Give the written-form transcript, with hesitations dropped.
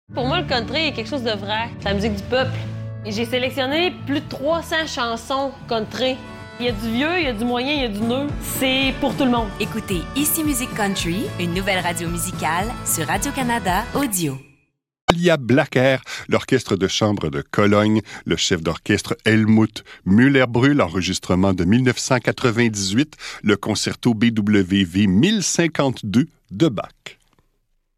Pour moi, le country est quelque chose de vrai. C'est la musique du peuple. Et j'ai sélectionné plus de 300 chansons country. Il y a du vieux, il y a du moyen, il y a du neuf. C'est pour tout le monde. Écoutez Ici Musique Country, une nouvelle radio musicale sur Radio-Canada Audio. Julia Blacker, l'orchestre de chambre de Cologne, le chef d'orchestre Helmut Müller-Brühl, l'enregistrement de 1998, le concerto BWV 1052 de Bach.